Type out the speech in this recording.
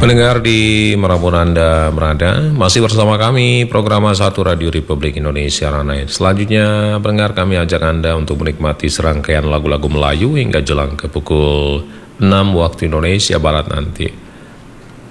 Pendengar di manapun Anda berada, masih bersama kami program A1 Radio Republik Indonesia Ranai. Selanjutnya, pendengar, kami ajak Anda untuk menikmati serangkaian lagu-lagu Melayu hingga jelang ke pukul 6 waktu Indonesia Barat nanti.